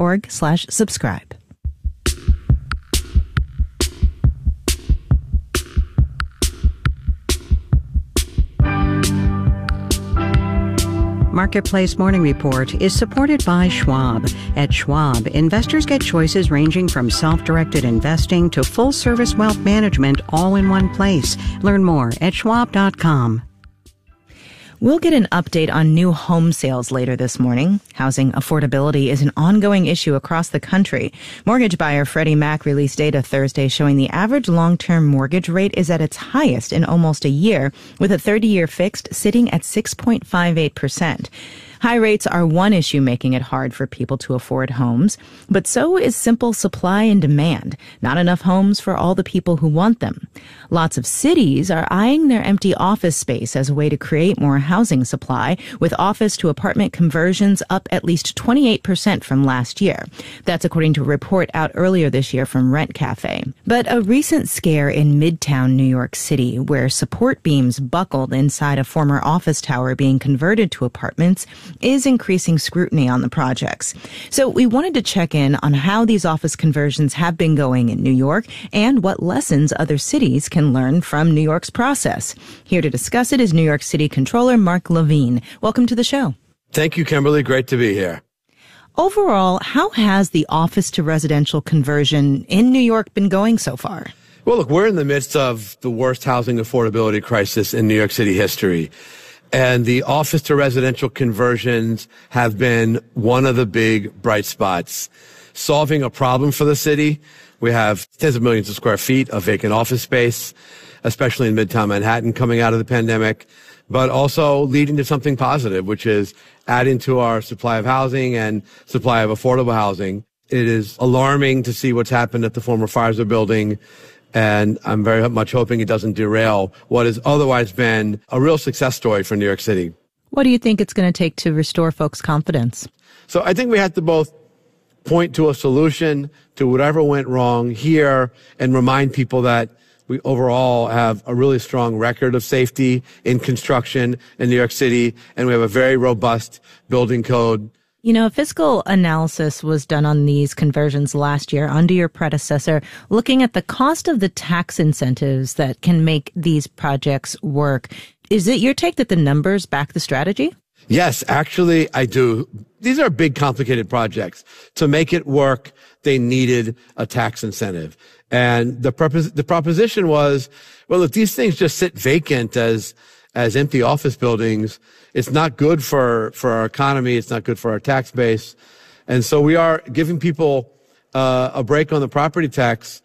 marketplacemoneyreport.org/subscribe. Marketplace Morning Report is supported by Schwab. At Schwab, investors get choices ranging from self-directed investing to full-service wealth management all in one place. Learn more at schwab.com. We'll get an update on new home sales later this morning. Housing affordability is an ongoing issue across the country. Mortgage buyer Freddie Mac released data Thursday showing the average long-term mortgage rate is at its highest in almost a year, with a 30-year fixed sitting at 6.58%. High rates are one issue making it hard for people to afford homes, but so is simple supply and demand. Not enough homes for all the people who want them. Lots of cities are eyeing their empty office space as a way to create more housing supply, with office to apartment conversions up at least 28% from last year. That's according to a report out earlier this year from Rent Cafe. But a recent scare in Midtown New York City, where support beams buckled inside a former office tower being converted to apartments, is increasing scrutiny on the projects. So we wanted to check in on how these office conversions have been going in New York and what lessons other cities can learn from New York's process. Here to discuss it is New York City Controller Mark Levine. Welcome to the show. Thank you, Kimberly. Great to be here. Overall, how has the office to residential conversion in New York been going so far? Well, look, we're in the midst of the worst housing affordability crisis in New York City history. And the office to residential conversions have been one of the big bright spots, solving a problem for the city. We have tens of millions of square feet of vacant office space, especially in Midtown Manhattan coming out of the pandemic, but also leading to something positive, which is adding to our supply of housing and supply of affordable housing. It is alarming to see what's happened at the former Pfizer building. And I'm very much hoping it doesn't derail what has otherwise been a real success story for New York City. What do you think it's going to take to restore folks' confidence? So I think we have to both point to a solution to whatever went wrong here and remind people that we overall have a really strong record of safety in construction in New York City, and we have a very robust building code. You know, a fiscal analysis was done on these conversions last year under your predecessor, looking at the cost of the tax incentives that can make these projects work. Is it your take that the numbers back the strategy? Yes, actually, I do. These are big, complicated projects. To make it work, they needed a tax incentive. And the proposition was, well, if these things just sit vacant as empty office buildings, it's not good for our economy. It's not good for our tax base. And so we are giving people a break on the property tax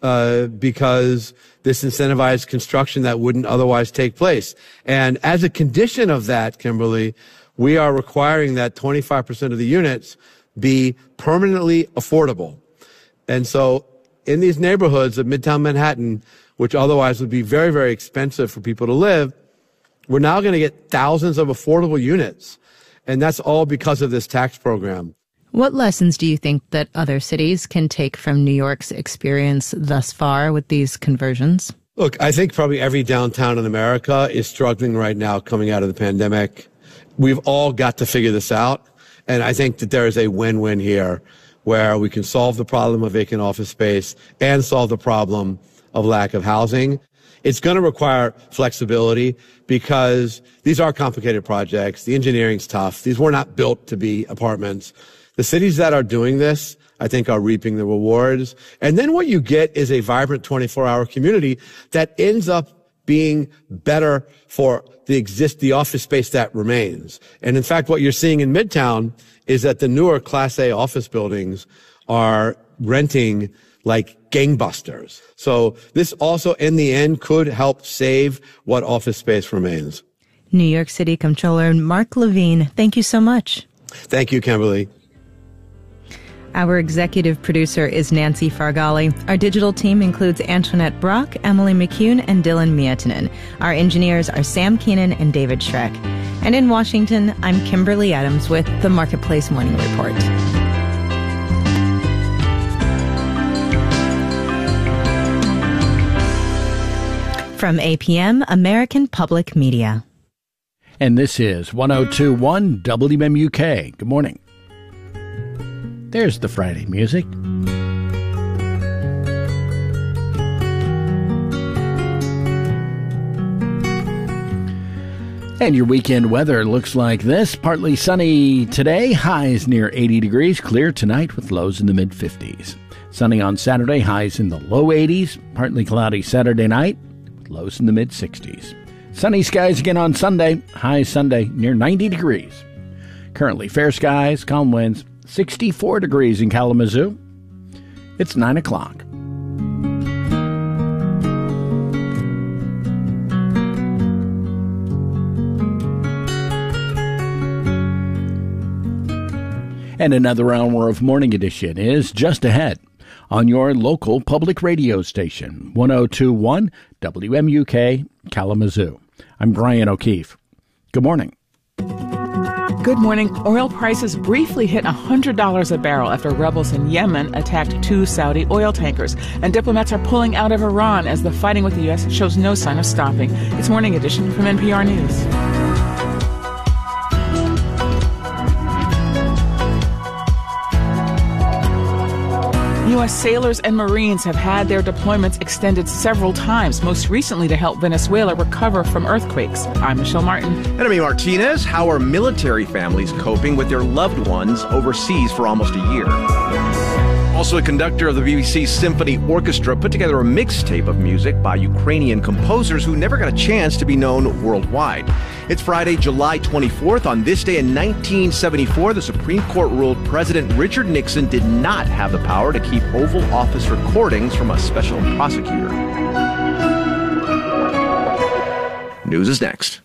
because this incentivized construction that wouldn't otherwise take place. And as a condition of that, Kimberly, we are requiring that 25% of the units be permanently affordable. And so in these neighborhoods of Midtown Manhattan, which otherwise would be very, very expensive for people to live, we're now going to get thousands of affordable units. And that's all because of this tax program. What lessons do you think that other cities can take from New York's experience thus far with these conversions? Look, I think probably every downtown in America is struggling right now coming out of the pandemic. We've all got to figure this out. And I think that there is a win-win here where we can solve the problem of vacant office space and solve the problem of lack of housing. It's going to require flexibility because these are complicated projects. The engineering's tough. These were not built to be apartments. The cities that are doing this, I think, are reaping the rewards. And then what you get is a vibrant 24-hour community that ends up being better for the office space that remains. And in fact, what you're seeing in Midtown is that the newer Class A office buildings are renting like gangbusters. So this also, in the end, could help save what office space remains. New York City Comptroller Mark Levine, thank you so much. Thank you, Kimberly. Our executive producer is Nancy Fargali. Our digital team includes Antoinette Brock, Emily McCune, and Dylan Mietinen. Our engineers are Sam Keenan and David Schreck. And in Washington, I'm Kimberly Adams with the Marketplace Morning Report. From APM, American Public Media. And this is 102.1 WMUK. Good morning. There's the Friday music. And your weekend weather looks like this. Partly sunny today, highs near 80 degrees. Clear tonight with lows in the mid-50s. Sunny on Saturday, highs in the low 80s. Partly cloudy Saturday night with lows in the mid-60s. Sunny skies again on Sunday, highs Sunday near 90 degrees. Currently fair skies, calm winds, 64 degrees in Kalamazoo. It's 9 o'clock. And another hour of Morning Edition is just ahead on your local public radio station, 102.1 WMUK Kalamazoo. I'm Brian O'Keefe. Good morning. Good morning. Oil prices briefly hit $100 a barrel after rebels in Yemen attacked 2 Saudi oil tankers. And diplomats are pulling out of Iran as the fighting with the U.S. shows no sign of stopping. It's Morning Edition from NPR News. U.S. sailors and Marines have had their deployments extended several times, most recently to help Venezuela recover from earthquakes. I'm Michelle Martin. And I'm Martinez. How are military families coping with their loved ones overseas for almost a year? Also, a conductor of the BBC Symphony Orchestra put together a mixtape of music by Ukrainian composers who never got a chance to be known worldwide. It's Friday, July 24th. On this day in 1974, the Supreme Court ruled President Richard Nixon did not have the power to keep Oval Office recordings from a special prosecutor. News is next.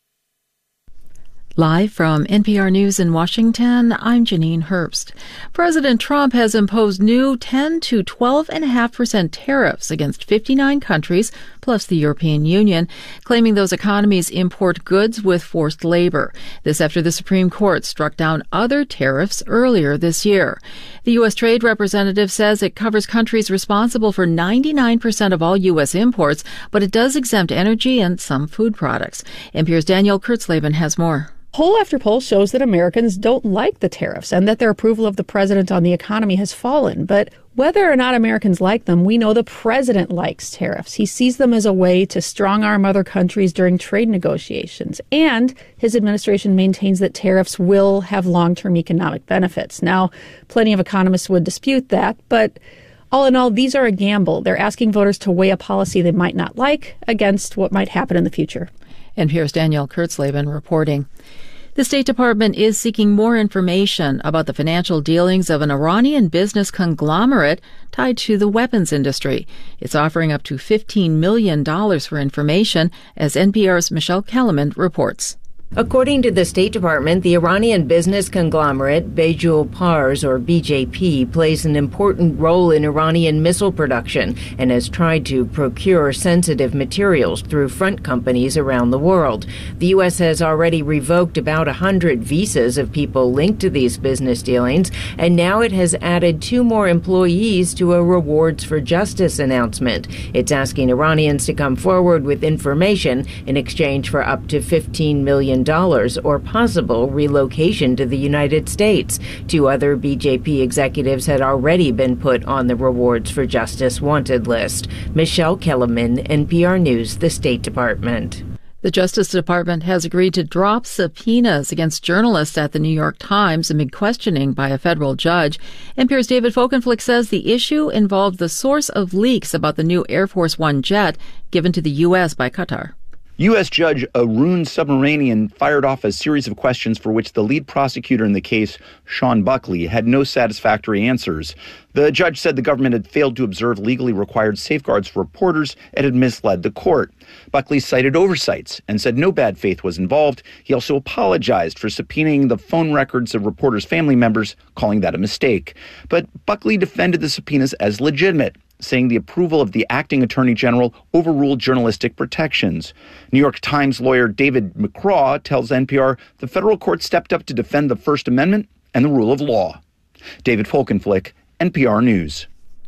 Live from NPR News in Washington, I'm Janine Herbst. President Trump has imposed new 10 to 12.5% tariffs against 59 countries, plus the European Union, claiming those economies import goods with forced labor. This after the Supreme Court struck down other tariffs earlier this year. The U.S. Trade Representative says it covers countries responsible for 99% of all U.S. imports, but it does exempt energy and some food products. NPR's Daniel Kurtzleben has more. Poll after poll shows that Americans don't like the tariffs and that their approval of the president on the economy has fallen. But whether or not Americans like them, we know the president likes tariffs. He sees them as a way to strong-arm other countries during trade negotiations. And his administration maintains that tariffs will have long-term economic benefits. Now, plenty of economists would dispute that, but all in all, these are a gamble. They're asking voters to weigh a policy they might not like against what might happen in the future. NPR's Daniel Kurtzleben reporting. The State Department is seeking more information about the financial dealings of an Iranian business conglomerate tied to the weapons industry. It's offering up to $15 million for information, as NPR's Michelle Kellerman reports. According to the State Department, the Iranian business conglomerate Bejul Pars, or BJP, plays an important role in Iranian missile production and has tried to procure sensitive materials through front companies around the world. The U.S. has already revoked about 100 visas of people linked to these business dealings, and now it has added 2 more employees to a Rewards for Justice announcement. It's asking Iranians to come forward with information in exchange for up to $15 million or possible relocation to the United States. 2 other BJP executives had already been put on the Rewards for Justice wanted list. Michelle Kellerman, NPR News, the State Department. The Justice Department has agreed to drop subpoenas against journalists at the New York Times amid questioning by a federal judge. NPR's David Folkenflik says the issue involved the source of leaks about the new Air Force One jet given to the U.S. by Qatar. U.S. Judge Arun Subramanian fired off a series of questions for which the lead prosecutor in the case, Sean Buckley, had no satisfactory answers. The judge said the government had failed to observe legally required safeguards for reporters and had misled the court. Buckley cited oversights and said no bad faith was involved. He also apologized for subpoenaing the phone records of reporters' family members, calling that a mistake. But Buckley defended the subpoenas as legitimate, saying the approval of the acting attorney general overruled journalistic protections. New York Times lawyer David McCraw tells NPR the federal court stepped up to defend the First Amendment and the rule of law. David Folkenflik, NPR News.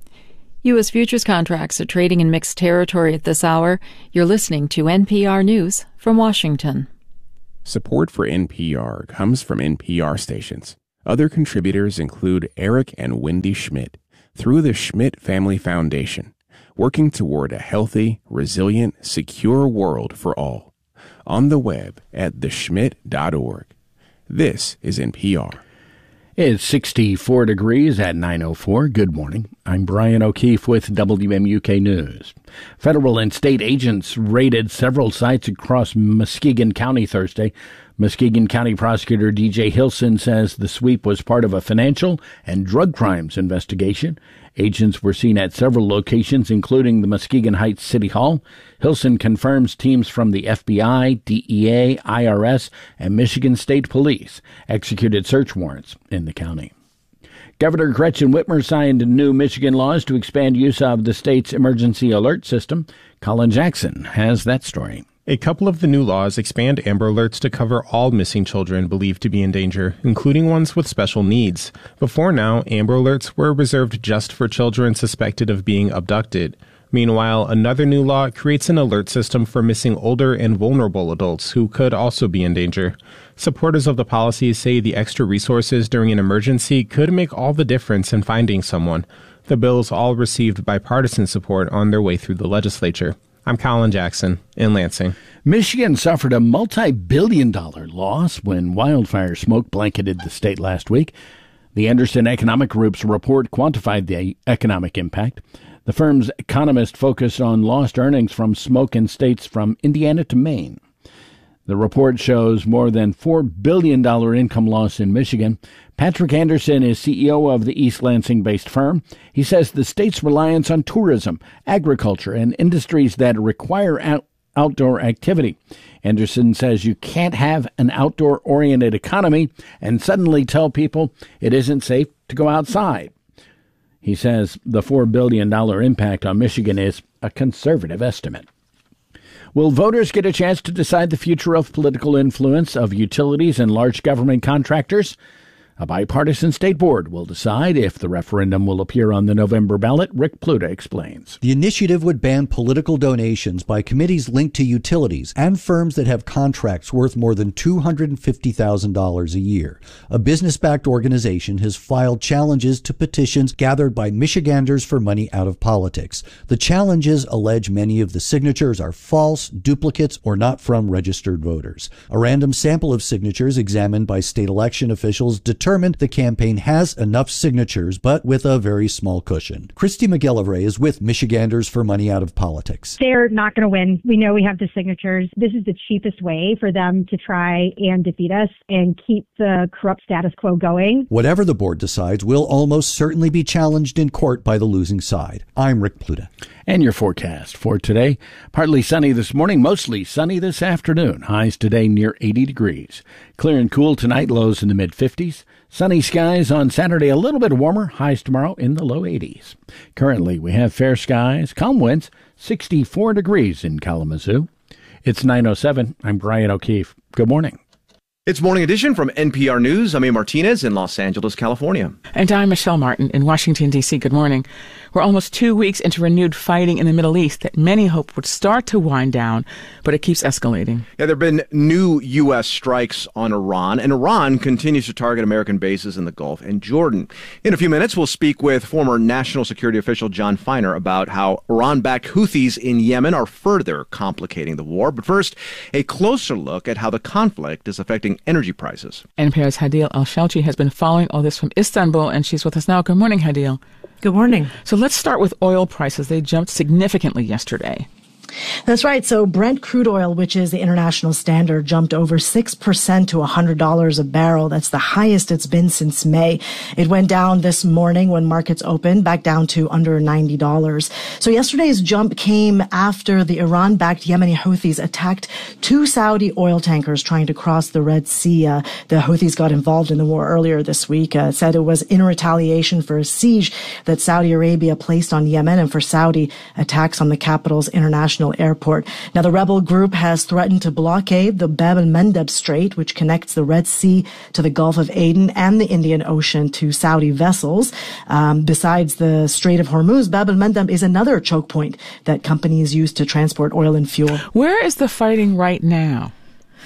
U.S. futures contracts are trading in mixed territory at this hour. You're listening to NPR News from Washington. Support for NPR comes from NPR stations. Other contributors include Eric and Wendy Schmidt through the Schmidt Family Foundation, working toward a healthy, resilient, secure world for all. On the web at theschmidt.org. This is NPR. It's 64 degrees at 9:04. Good morning. I'm Brian O'Keefe with WMUK News. Federal and state agents raided several sites across Muskegon County Thursday. Muskegon County Prosecutor DJ Hilson says the sweep was part of a financial and drug crimes investigation. Agents were seen at several locations, including the Muskegon Heights City Hall. Hilson confirms teams from the FBI, DEA, IRS, and Michigan State Police executed search warrants in the county. Governor Gretchen Whitmer signed new Michigan laws to expand use of the state's emergency alert system. Colin Jackson has that story. A couple of the new laws expand Amber Alerts to cover all missing children believed to be in danger, including ones with special needs. Before now, Amber Alerts were reserved just for children suspected of being abducted. Meanwhile, another new law creates an alert system for missing older and vulnerable adults who could also be in danger. Supporters of the policies say the extra resources during an emergency could make all the difference in finding someone. The bills all received bipartisan support on their way through the legislature. I'm Colin Jackson in Lansing. Michigan suffered a multi-billion-dollar loss when wildfire smoke blanketed the state last week. The Anderson Economic Group's report quantified the economic impact. The firm's economist focused on lost earnings from smoke in states from Indiana to Maine. The report shows more than $4 billion income loss in Michigan. Patrick Anderson is CEO of the East Lansing-based firm. He says the state's reliance on tourism, agriculture, and industries that require outdoor activity. Anderson says you can't have an outdoor-oriented economy and suddenly tell people it isn't safe to go outside. He says the $4 billion impact on Michigan is a conservative estimate. Will voters get a chance to decide the future of political influence of utilities and large government contractors? A bipartisan state board will decide if the referendum will appear on the November ballot. Rick Pluta explains. The initiative would ban political donations by committees linked to utilities and firms that have contracts worth more than $250,000 a year. A business-backed organization has filed challenges to petitions gathered by Michiganders for Money Out of Politics. The challenges allege many of the signatures are false, duplicates, or not from registered voters. A random sample of signatures examined by state election officials determined the campaign has enough signatures, but with a very small cushion. Christy McGillivray is with Michiganders for Money Out of Politics. They're not going to win. We know we have the signatures. This is the cheapest way for them to try and defeat us and keep the corrupt status quo going. Whatever the board decides will almost certainly be challenged in court by the losing side. I'm Rick Pluta. And your forecast for today: partly sunny this morning, mostly sunny this afternoon. Highs today near 80 degrees. Clear and cool tonight, lows in the mid-50s. Sunny skies on Saturday, a little bit warmer. Highs tomorrow in the low 80s. Currently, we have fair skies, calm winds, 64 degrees in Kalamazoo. It's 9:07. I'm Brian O'Keefe. Good morning. It's Morning Edition from NPR News. I'm A. Martinez in Los Angeles, California. And I'm Michelle Martin in Washington, D.C. Good morning. We're almost 2 weeks into renewed fighting in the Middle East that many hoped would start to wind down, but it keeps escalating. Yeah, there have been new U.S. strikes on Iran, and Iran continues to target American bases in the Gulf and Jordan. In a few minutes, we'll speak with former national security official John Feiner about how Iran-backed Houthis in Yemen are further complicating the war. But first, a closer look at how the conflict is affecting energy prices. NPR's Hadil Al-Shalchi has been following all this from Istanbul, and she's with us now. Good morning, Hadil. Good morning. So let's start with oil prices. They jumped significantly yesterday. That's right. So Brent crude oil, which is the international standard, jumped over 6% to $100 a barrel. That's the highest it's been since May. It went down this morning when markets opened, back down to under $90. So yesterday's jump came after the Iran-backed Yemeni Houthis attacked two Saudi oil tankers trying to cross the Red Sea. The Houthis got involved in the war earlier this week. It said it was in retaliation for a siege that Saudi Arabia placed on Yemen and for Saudi attacks on the capital's international airport. Now, the rebel group has threatened to blockade the Bab el-Mandeb Strait, which connects the Red Sea to the Gulf of Aden and the Indian Ocean to Saudi vessels. Besides the Strait of Hormuz, Bab el-Mandeb is another choke point that companies use to transport oil and fuel. Where is the fighting right now?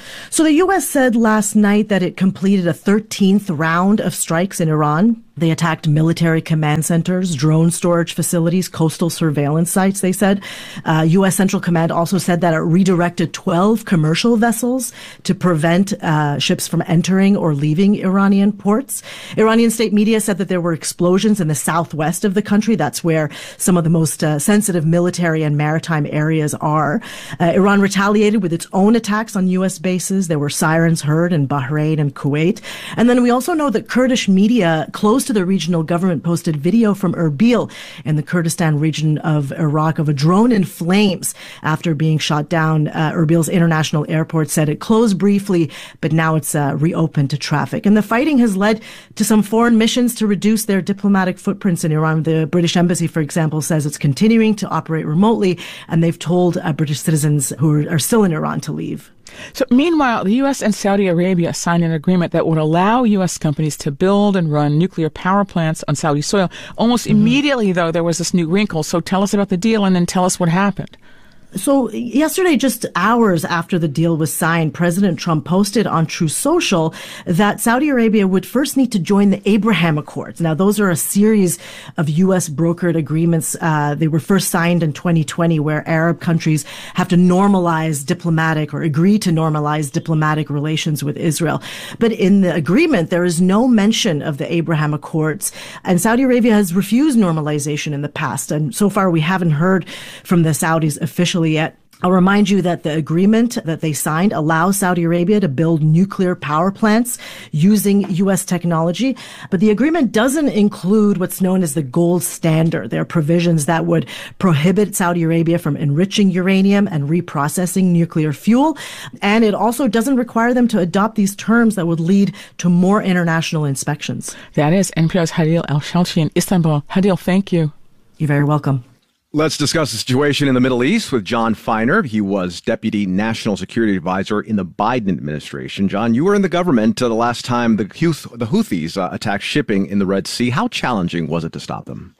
So the U.S. said last night that it completed a 13th round of strikes in Iran. They attacked military command centers, drone storage facilities, coastal surveillance sites, they said. U.S. Central Command also said that it redirected 12 commercial vessels to prevent ships from entering or leaving Iranian ports. Iranian state media said that there were explosions in the southwest of the country. That's where some of the most sensitive military and maritime areas are. Iran retaliated with its own attacks on U.S. bases. There were sirens heard in Bahrain and Kuwait. And then we also know that Kurdish media close to the regional government posted video from Erbil in the Kurdistan region of Iraq of a drone in flames after being shot down. Erbil's international airport said it closed briefly, but now it's reopened to traffic. And the fighting has led to some foreign missions to reduce their diplomatic footprints in Iran. The British embassy, for example, says it's continuing to operate remotely, and they've told British citizens who are still in Iran to leave. So meanwhile, the U.S. and Saudi Arabia signed an agreement that would allow U.S. companies to build and run nuclear power plants on Saudi soil. Almost immediately, though, there was this new wrinkle. So tell us about the deal and then tell us what happened. So yesterday, just hours after the deal was signed, President Trump posted on Truth Social that Saudi Arabia would first need to join the Abraham Accords. Now, those are a series of U.S. brokered agreements. They were first signed in 2020, where Arab countries have to normalize diplomatic or agree to normalize diplomatic relations with Israel. But in the agreement, there is no mention of the Abraham Accords. And Saudi Arabia has refused normalization in the past. And so far, we haven't heard from the Saudis officially yet. I'll remind you that the agreement that they signed allows Saudi Arabia to build nuclear power plants using U.S. technology. But the agreement doesn't include what's known as the gold standard. There are provisions that would prohibit Saudi Arabia from enriching uranium and reprocessing nuclear fuel. And it also doesn't require them to adopt these terms that would lead to more international inspections. That is NPR's Hadil El-Shalchi in Istanbul. Hadil, thank you. You're very welcome. Let's discuss the situation in the Middle East with John Feiner. He was Deputy National Security Advisor in the Biden administration. John, you were in the government the last time the Houthis attacked shipping in the Red Sea. How challenging was it to stop them?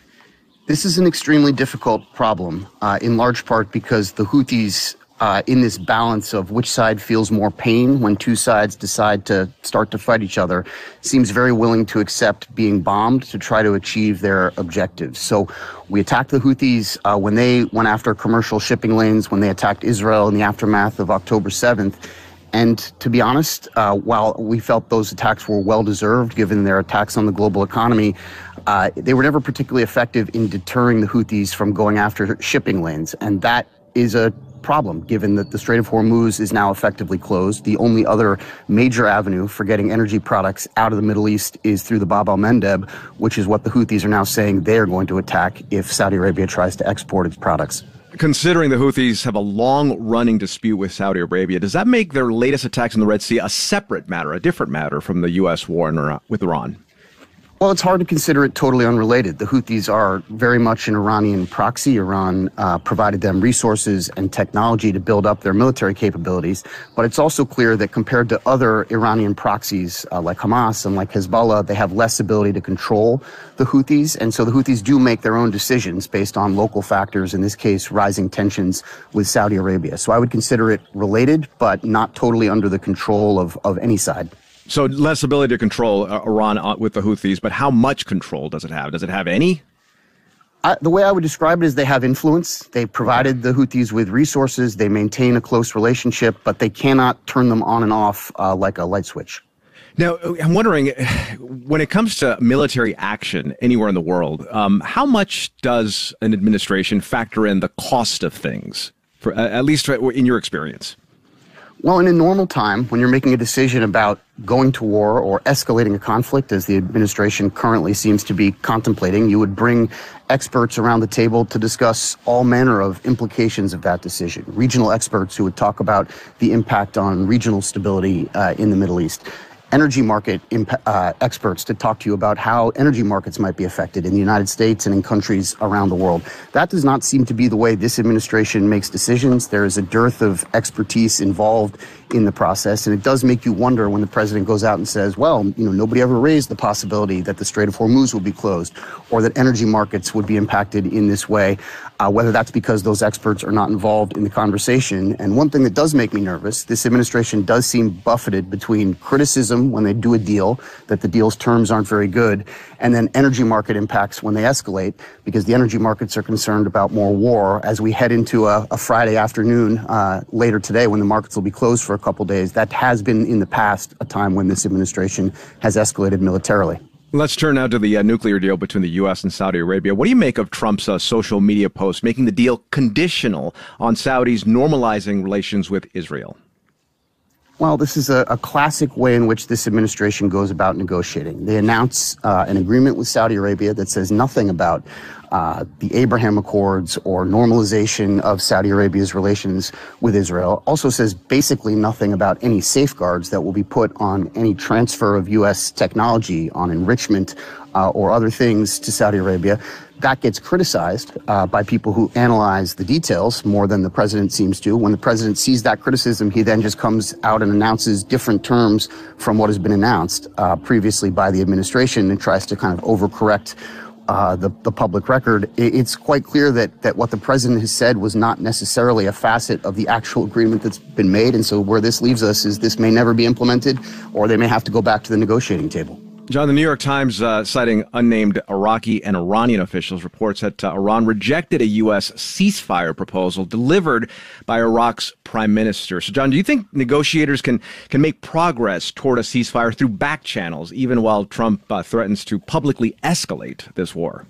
This is an extremely difficult problem, in large part because the Houthis, in this balance of which side feels more pain when two sides decide to start to fight each other, seems very willing to accept being bombed to try to achieve their objectives. So we attacked the Houthis when they went after commercial shipping lanes, when they attacked Israel in the aftermath of October 7th. And to be honest, while we felt those attacks were well-deserved given their attacks on the global economy, they were never particularly effective in deterring the Houthis from going after shipping lanes. And that is a problem, given that the Strait of Hormuz is now effectively closed. The only other major avenue for getting energy products out of the Middle East is through the Bab al-Mandeb, which is what the Houthis are now saying they are going to attack if Saudi Arabia tries to export its products. Considering the Houthis have a long-running dispute with Saudi Arabia, does that make their latest attacks in the Red Sea a separate matter, a different matter from the U.S. war with Iran? Well, it's hard to consider it totally unrelated. The Houthis are very much an Iranian proxy. Iran provided them resources and technology to build up their military capabilities. But it's also clear that compared to other Iranian proxies like Hamas and like Hezbollah, they have less ability to control the Houthis. And so the Houthis do make their own decisions based on local factors, in this case, rising tensions with Saudi Arabia. So I would consider it related, but not totally under the control of any side. So less ability to control Iran with the Houthis, but how much control does it have? Does it have any? The way I would describe it is they have influence. They provided the Houthis with resources. They maintain a close relationship, but they cannot turn them on and off like a light switch. Now, I'm wondering, when it comes to military action anywhere in the world, how much does an administration factor in the cost of things, at least in your experience? Well, in a normal time, when you're making a decision about going to war or escalating a conflict, as the administration currently seems to be contemplating, you would bring experts around the table to discuss all manner of implications of that decision. Regional experts who would talk about the impact on regional stability in the Middle East. energy market experts to talk to you about how energy markets might be affected in the United States and in countries around the world. That does not seem to be the way this administration makes decisions. There is a dearth of expertise involved in the process, and it does make you wonder when the president goes out and says, well, nobody ever raised the possibility that the Strait of Hormuz would be closed or that energy markets would be impacted in this way, whether that's because those experts are not involved in the conversation. And one thing that does make me nervous, this administration does seem buffeted between criticism when they do a deal, that the deal's terms aren't very good, and then energy market impacts when they escalate, because the energy markets are concerned about more war. As we head into a Friday afternoon later today when the markets will be closed for a couple days, that has been in the past a time when this administration has escalated militarily. Let's turn now to the nuclear deal between the U.S. and Saudi Arabia. What do you make of Trump's social media post making the deal conditional on Saudis normalizing relations with Israel? Well, this is a classic way in which this administration goes about negotiating. They announce an agreement with Saudi Arabia that says nothing about the Abraham Accords or normalization of Saudi Arabia's relations with Israel. Also says basically nothing about any safeguards that will be put on any transfer of U.S. technology, on enrichment or other things to Saudi Arabia. That gets criticized by people who analyze the details more than the president seems to. When the president sees that criticism, he then just comes out and announces different terms from what has been announced previously by the administration and tries to kind of overcorrect the public record. It's quite clear that what the president has said was not necessarily a facet of the actual agreement that's been made. And so where this leaves us is this may never be implemented, or they may have to go back to the negotiating table. John, the New York Times, citing unnamed Iraqi and Iranian officials, reports that Iran rejected a U.S. ceasefire proposal delivered by Iraq's prime minister. So, John, do you think negotiators can make progress toward a ceasefire through back channels, even while Trump threatens to publicly escalate this war?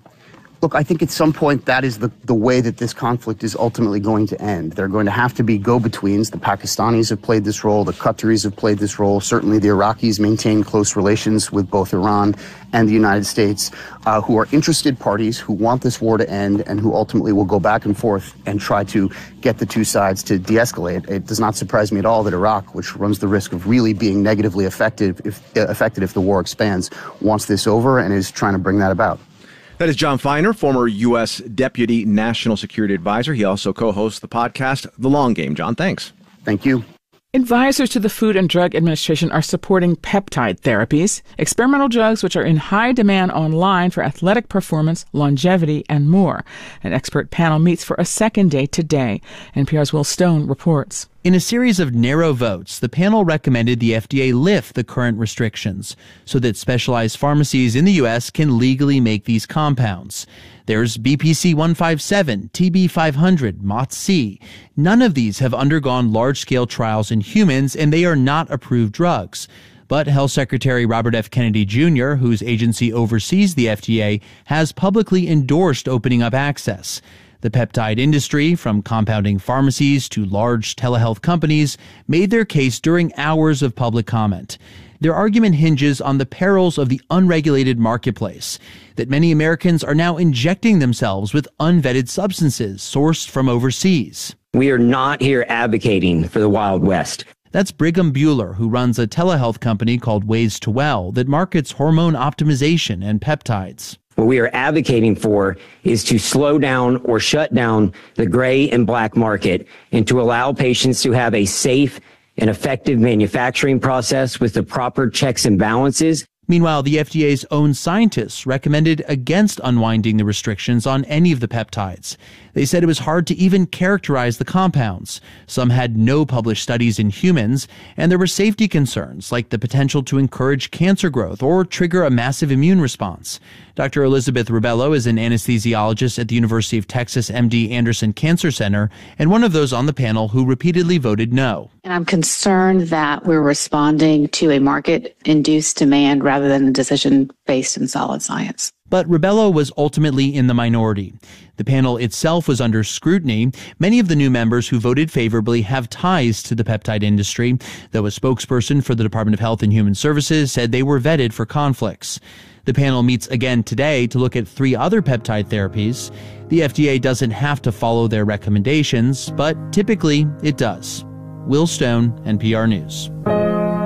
Look, I think at some point that is the way that this conflict is ultimately going to end. There are going to have to be go-betweens. The Pakistanis have played this role. The Qataris have played this role. Certainly the Iraqis maintain close relations with both Iran and the United States, who are interested parties who want this war to end and who ultimately will go back and forth and try to get the two sides to de-escalate. It does not surprise me at all that Iraq, which runs the risk of really being negatively affected if the war expands, wants this over and is trying to bring that about. That is John Feiner, former U.S. Deputy National Security Advisor. He also co-hosts the podcast The Long Game. John, thanks. Thank you. Advisors to the Food and Drug Administration are supporting peptide therapies, experimental drugs which are in high demand online for athletic performance, longevity, and more. An expert panel meets for a second day today. NPR's Will Stone reports. In a series of narrow votes, the panel recommended the FDA lift the current restrictions so that specialized pharmacies in the U.S. can legally make these compounds. There's BPC 157, TB 500, MOTS-C. None of these have undergone large-scale trials in humans, and they are not approved drugs. But Health Secretary Robert F. Kennedy Jr., whose agency oversees the FDA, has publicly endorsed opening up access. The peptide industry, from compounding pharmacies to large telehealth companies, made their case during hours of public comment. Their argument hinges on the perils of the unregulated marketplace, that many Americans are now injecting themselves with unvetted substances sourced from overseas. We are not here advocating for the Wild West. That's Brigham Bueller, who runs a telehealth company called Ways to Well that markets hormone optimization and peptides. What we are advocating for is to slow down or shut down the gray and black market and to allow patients to have a safe and effective manufacturing process with the proper checks and balances. Meanwhile, the FDA's own scientists recommended against unwinding the restrictions on any of the peptides. They said it was hard to even characterize the compounds. Some had no published studies in humans, and there were safety concerns like the potential to encourage cancer growth or trigger a massive immune response. Dr. Elizabeth Ribello is an anesthesiologist at the University of Texas MD Anderson Cancer Center and one of those on the panel who repeatedly voted no. And I'm concerned that we're responding to a market-induced demand rather than a decision based in solid science. But Ribello was ultimately in the minority. The panel itself was under scrutiny. Many of the new members who voted favorably have ties to the peptide industry, though a spokesperson for the Department of Health and Human Services said they were vetted for conflicts. The panel meets again today to look at 3 other peptide therapies. The FDA doesn't have to follow their recommendations, but typically it does. Will Stone, NPR News.